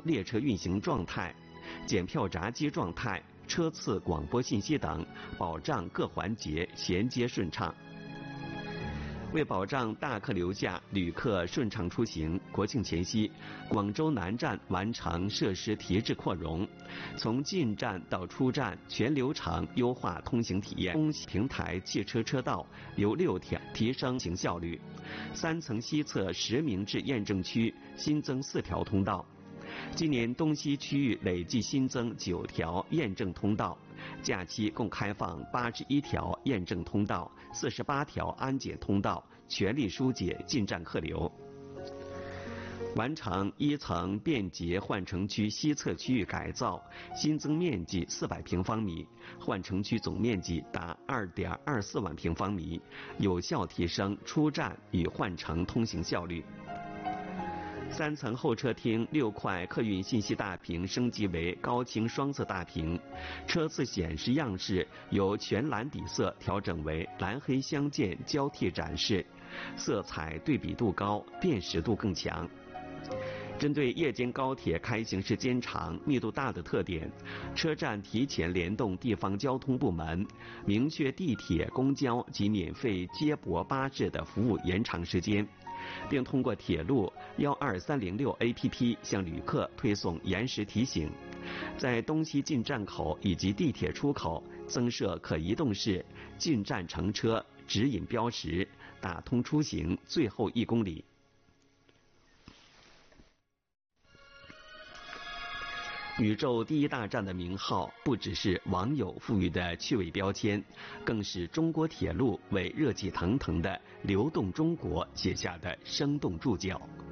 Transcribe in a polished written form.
列车运行状态、检票闸机状态、车次广播信息等，保障各环节衔接顺畅。为保障大客流下旅客顺畅出行，国庆前夕，广州南站完成设施提质扩容，从进站到出站全流程优化通行体验。东西平台汽车车道由6条提升行效率，3层西侧实名制验证区新增4条通道。今年东西区域累计新增9条验证通道，假期共开放81条验证通道、48条安检通道，全力疏解进站客流。完成1层便捷换乘区西侧区域改造，新增面积400平方米，换乘区总面积达2.24万平方米，有效提升出站与换乘通行效率。3层候车厅6块客运信息大屏升级为高清双色大屏，车次显示样式由全蓝底色调整为蓝黑相间交替展示，色彩对比度高，辨识度更强。针对夜间高铁开行时间长、密度大的特点，车站提前联动地方交通部门，明确地铁、公交及免费接驳巴士的服务延长时间，并通过铁路12306 APP 向旅客推送延时提醒。在东西进站口以及地铁出口增设可移动式进站乘车指引标识，打通出行最后1公里。宇宙第一大站的名号不只是网友赋予的趣味标签，更是中国铁路为热气腾腾的流动中国写下的生动注脚。